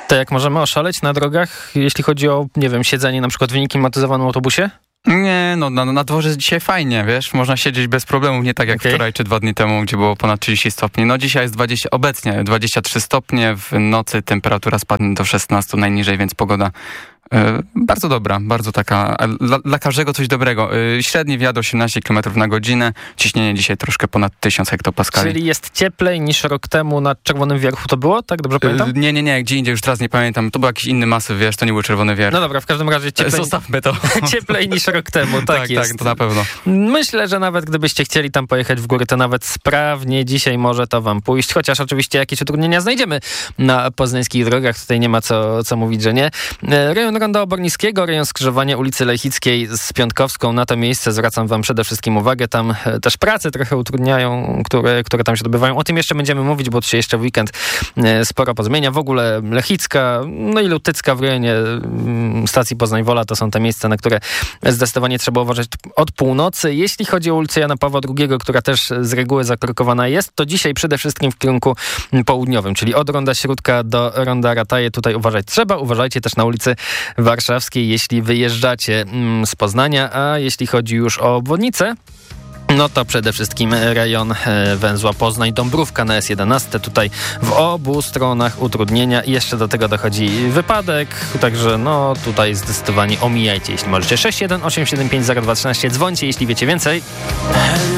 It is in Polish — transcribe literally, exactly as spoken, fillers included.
To jak możemy oszaleć na drogach, jeśli chodzi o, nie wiem, siedzenie na przykład w nieklimatyzowanym autobusie? Nie, no na, na dworze jest dzisiaj fajnie, wiesz, można siedzieć bez problemów, nie tak jak okay. wczoraj czy dwa dni temu, gdzie było ponad trzydzieści stopni. No dzisiaj jest dwadzieścia, obecnie dwadzieścia trzy stopnie, w nocy temperatura spadnie do szesnaście najniżej, więc pogoda e, bardzo dobra, bardzo taka, dla, dla każdego coś dobrego. E, średni wiatr osiemnaście kilometrów na godzinę, ciśnienie dzisiaj troszkę ponad tysiąc hektopaskali. Czyli jest cieplej niż rok temu na Czerwonym Wierchu to było, tak? Dobrze pamiętam? E, nie, nie, nie, gdzie indziej, już teraz nie pamiętam, to był jakiś inny masyw, wiesz, to nie był Czerwony Wierch. No dobra, w każdym razie cieplej, zostawmy to. cieplej niż rok temu, tak, tak jest. Tak, to na pewno. Myślę, że nawet gdybyście chcieli tam pojechać w góry, to nawet sprawnie dzisiaj może to wam pójść, chociaż oczywiście jakieś utrudnienia znajdziemy na poznańskich drogach, tutaj nie ma co, co mówić, że nie. Rejon Ronda Obornickiego, rejon skrzyżowania ulicy Lechickiej z Piątkowską, na to miejsce zwracam wam przede wszystkim uwagę, tam też prace trochę utrudniają, które, które tam się odbywają. O tym jeszcze będziemy mówić, bo to się jeszcze w weekend sporo pozmienia. W ogóle Lechicka, no i Lutycka w rejonie stacji Poznań-Wola to są te miejsca, na które zdecydowanie trzeba uważać od północy. Jeśli chodzi o ulicę Jana Pawła drugiego, która też z reguły zakorkowana jest, to dzisiaj przede wszystkim w kierunku południowym, czyli od Ronda Śródka do Ronda Rataje. Tutaj uważać trzeba. Uważajcie też na ulicy Warszawskiej, jeśli wyjeżdżacie z Poznania, a jeśli chodzi już o obwodnicę, no to przede wszystkim rejon węzła Poznań-Dąbrówka na S jedenaście. Tutaj w obu stronach utrudnienia i jeszcze do tego dochodzi wypadek, także no tutaj zdecydowanie omijajcie, jeśli możecie. sześć jeden osiem siedem pięć zero dwa trzynaście, dzwońcie, jeśli wiecie więcej.